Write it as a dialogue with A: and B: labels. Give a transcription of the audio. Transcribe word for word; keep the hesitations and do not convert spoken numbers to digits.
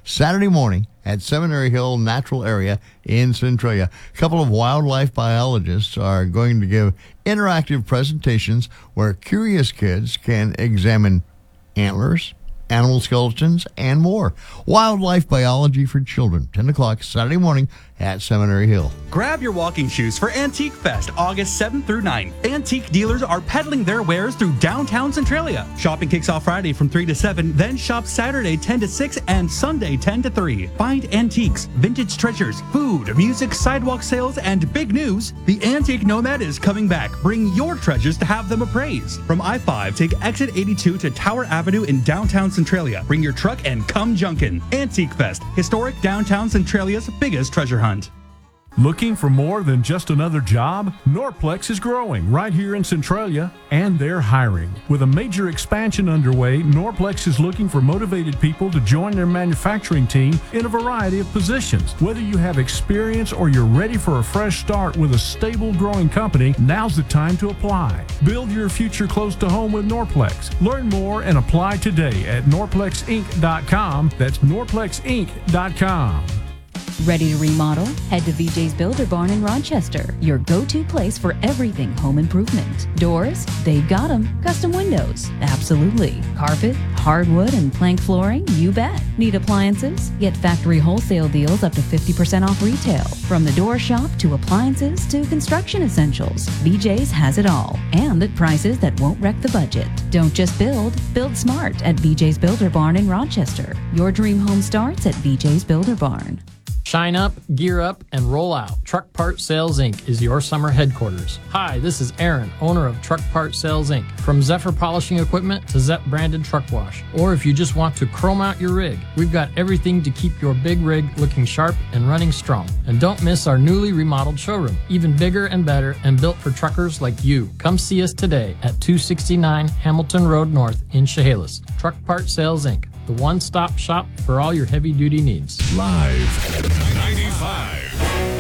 A: Saturday morning at Seminary Hill Natural Area in Centralia. A couple of wildlife biologists are going to give interactive presentations where curious kids can examine antlers, animal skeletons, and more. Wildlife biology for children, ten o'clock Saturday morning at Seminary Hill.
B: Grab your walking shoes for Antique Fest, August seventh through ninth. Antique dealers are peddling their wares through downtown Centralia. Shopping kicks off Friday from three to seven, then shop Saturday ten to six and Sunday ten to three. Find antiques, vintage treasures, food, music, sidewalk sales, and big news, the Antique Nomad is coming back. Bring your treasures to have them appraised. From I five, take exit eighty-two to Tower Avenue in downtown Centralia. Bring your truck and come junkin'. Antique Fest, historic downtown Centralia's biggest treasure hunt.
C: Looking for more than just another job? Norplex is growing right here in Centralia, and they're hiring. With a major expansion underway, Norplex is looking for motivated people to join their manufacturing team in a variety of positions. Whether you have experience or you're ready for a fresh start with a stable, growing company, now's the time to apply. Build your future close to home with Norplex. Learn more and apply today at norplex inc dot com. That's norplex inc dot com.
D: Ready to remodel? Head to V J's Builder Barn in Rochester, your go-to place for everything home improvement. Doors? They've got them. Custom windows? Absolutely. Carpet, hardwood, and plank flooring? You bet. Need appliances? Get factory wholesale deals up to fifty percent off retail. From the door shop to appliances to construction essentials, V J's has it all, and at prices that won't wreck the budget. Don't just build, build smart at V J's Builder Barn in Rochester. Your dream home starts at V J's Builder Barn.
E: Shine up, gear up, and roll out. Truck Part Sales Incorporated is your summer headquarters. Hi, this is Aaron, owner of Truck Part Sales Incorporated. From Zephyr polishing equipment to Zep branded truck wash. Or if you just want to chrome out your rig, we've got everything to keep your big rig looking sharp and running strong. And don't miss our newly remodeled showroom, even bigger and better and built for truckers like you. Come see us today at two sixty-nine Hamilton Road North in Chehalis. Truck Part Sales Incorporated. The one-stop shop for all your heavy-duty needs.
F: Live